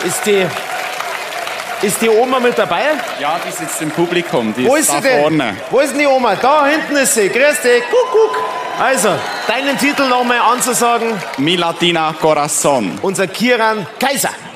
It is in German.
Ist die Oma mit dabei? Ja, die sitzt im Publikum. Die Wo ist ist da sie denn? vorne. Wo ist denn die Oma? Da hinten ist sie. Grüß dich. Kuckuck. Also, deinen Titel nochmal anzusagen. Mi Latina Corazon. Unser Kieran Kaiser.